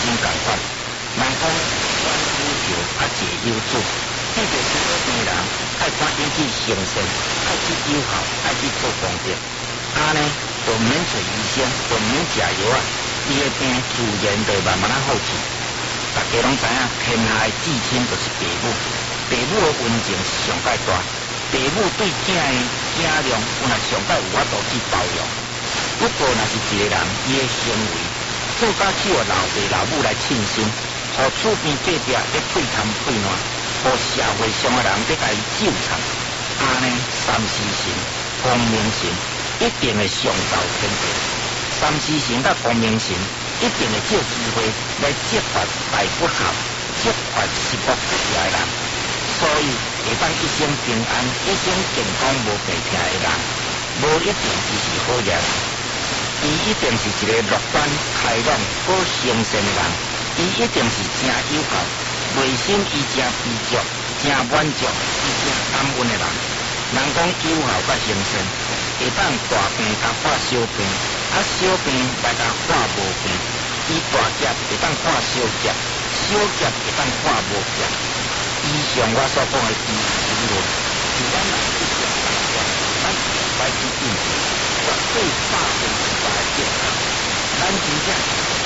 心共款。人讲冤有头，解有主。见着生病人，爱赶紧去行善，爱去友好，爱去做功德。呢，就免找医生，就免食药啊。伊的病自然就慢慢好去。大家拢知影，天下的至亲就是父母，父母的温情是上界大。父母对囝的体谅，有若上界有法度去包容。不过，若是一个人，伊的行为做甲去互老爸老母来称心，互厝边隔壁咧配谈配暖，互社会上的人咧甲伊纠缠，呢三思神、光明神一定会上到天庭。三思神甲光明神一定会借机会来揭发大不孝、揭发失不不孝的人，所以会当一生平安、一生健康无病痛的人，无一定就是好人。伊一定是一个乐观、开朗、好诚信的人，伊一定是真友好，内心伊真悲剧、真满足、伊真感恩的人。人讲友好甲诚信，会当大病甲化小病，小病来甲化无病。伊大劫会当化小劫，小劫会当化无劫。以上我所讲的知识论，是咱人一生当中，咱来去进行，绝对100%的健康，咱真正。